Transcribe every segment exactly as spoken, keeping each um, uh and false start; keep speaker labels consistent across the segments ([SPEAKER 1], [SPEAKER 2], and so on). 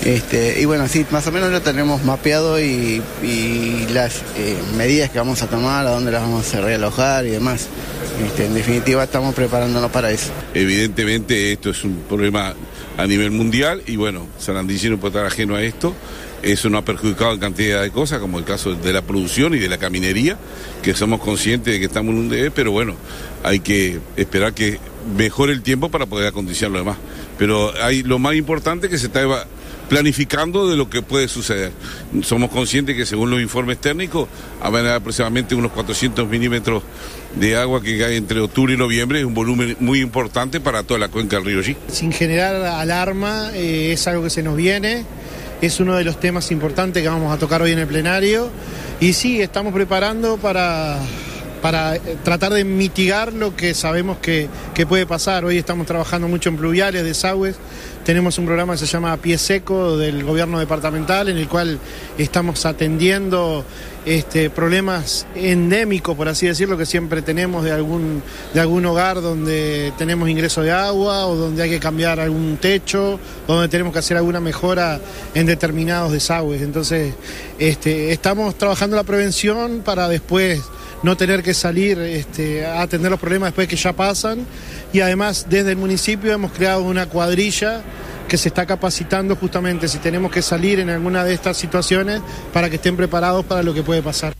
[SPEAKER 1] Este, y bueno, sí, más o menos lo tenemos mapeado y, y las eh, medidas que vamos a tomar, a dónde las vamos a realojar y demás. Este, en definitiva, estamos preparándonos para eso.
[SPEAKER 2] Evidentemente esto es un problema a nivel mundial y bueno, San Andrés no puede estar ajeno a esto. Eso nos ha perjudicado en cantidad de cosas, como el caso de la producción y de la caminería, que somos conscientes de que estamos en un debe, pero bueno, hay que esperar que mejore el tiempo para poder acondicionar lo demás. Pero hay lo más importante que se está planificando de lo que puede suceder. Somos conscientes que según los informes técnicos, habrá aproximadamente unos cuatrocientos milímetros de agua que cae entre octubre y noviembre, es un volumen muy importante para toda la cuenca del río Allí.
[SPEAKER 3] Sin generar alarma, eh, es algo que se nos viene. Es uno de los temas importantes que vamos a tocar hoy en el plenario y sí, estamos preparando para, para tratar de mitigar lo que sabemos que, que puede pasar. Hoy estamos trabajando mucho en pluviales, desagües, tenemos un programa que se llama Pie Seco del gobierno departamental en el cual estamos atendiendo este, problemas endémicos, por así decirlo, que siempre tenemos de algún, de algún hogar donde tenemos ingreso de agua o donde hay que cambiar algún techo, donde tenemos que hacer alguna mejora en determinados desagües. Entonces, este, estamos trabajando la prevención para después no tener que salir este, a atender los problemas después que ya pasan y además desde el municipio hemos creado una cuadrilla que se está capacitando justamente si tenemos que salir en alguna de estas situaciones para que estén preparados para lo que puede pasar.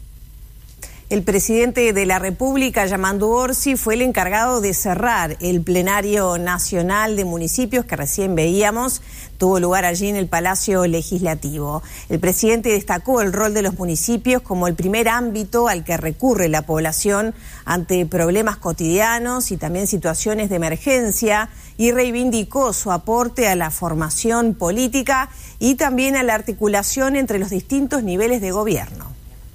[SPEAKER 4] El presidente de la República, Yamandu Orsi, fue el encargado de cerrar el plenario nacional de municipios que recién veíamos. Tuvo lugar allí en el Palacio Legislativo. El presidente destacó el rol de los municipios como el primer ámbito al que recurre la población ante problemas cotidianos y también situaciones de emergencia y reivindicó su aporte a la formación política y también a la articulación entre los distintos niveles de gobierno.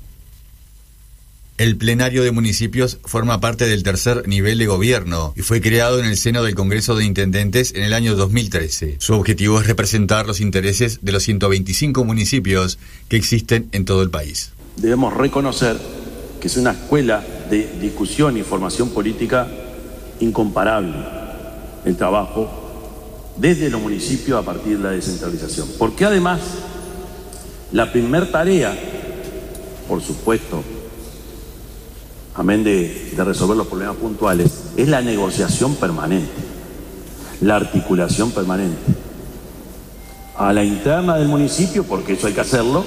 [SPEAKER 5] El plenario de municipios forma parte del tercer nivel de gobierno y fue creado en el seno del Congreso de Intendentes en el año dos mil trece. Su objetivo es representar los intereses de los ciento veinticinco municipios que existen en todo el país.
[SPEAKER 6] Debemos reconocer que es una escuela de discusión y formación política incomparable el trabajo desde los municipios a partir de la descentralización. Porque además, la primer tarea, por supuesto, amén de, de resolver los problemas puntuales, es la negociación permanente, la articulación permanente. A la interna del municipio, porque eso hay que hacerlo,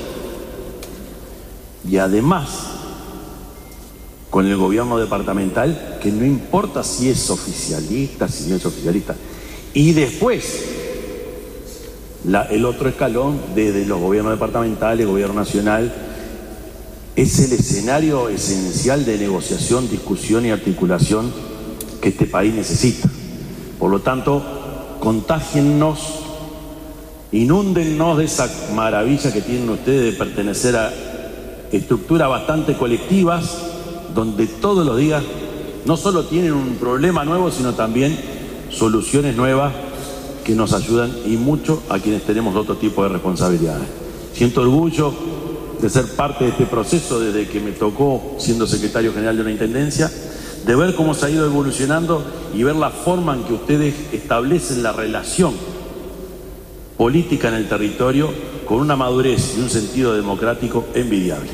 [SPEAKER 6] y además con el gobierno departamental, que no importa si es oficialista, si no es oficialista, y después la, el otro escalón desde los gobiernos departamentales, gobierno nacional, es el escenario esencial de negociación, discusión y articulación que este país necesita. Por lo tanto, contágiennos, inúndennos de esa maravilla que tienen ustedes de pertenecer a estructuras bastante colectivas, donde todos los días no solo tienen un problema nuevo, sino también soluciones nuevas que nos ayudan y mucho a quienes tenemos otro tipo de responsabilidades. Siento orgullo de ser parte de este proceso desde que me tocó siendo secretario general de una intendencia, de ver cómo se ha ido evolucionando y ver la forma en que ustedes establecen la relación política en el territorio con una madurez y un sentido democrático envidiable.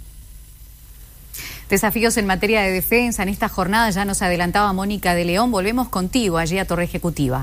[SPEAKER 7] Desafíos en materia de defensa en esta jornada ya nos adelantaba Mónica de León. Volvemos contigo allí a Torre Ejecutiva.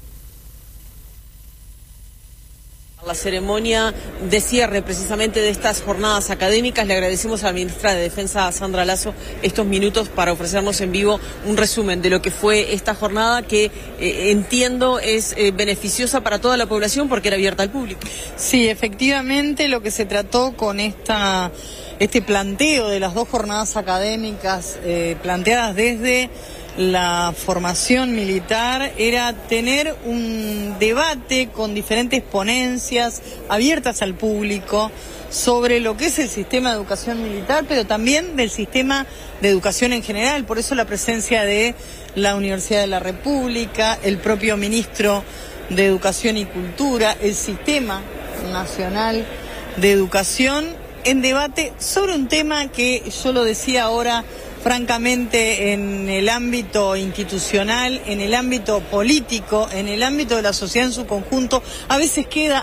[SPEAKER 8] La ceremonia de cierre precisamente de estas jornadas académicas. Le agradecemos a la ministra de Defensa, Sandra Lasso, estos minutos para ofrecernos en vivo un resumen de lo que fue esta jornada que eh, entiendo es eh, beneficiosa para toda la población porque era abierta al público.
[SPEAKER 9] Sí, efectivamente lo que se trató con esta, este planteo de las dos jornadas académicas eh, planteadas desde la formación militar era tener un debate con diferentes ponencias abiertas al público sobre lo que es el sistema de educación militar, pero también del sistema de educación en general. Por eso la presencia de la Universidad de la República, el propio ministro de Educación y Cultura, el Sistema Nacional de Educación, en debate sobre un tema que yo lo decía ahora, francamente, en el ámbito institucional, en el ámbito político, en el ámbito de la sociedad en su conjunto, a veces queda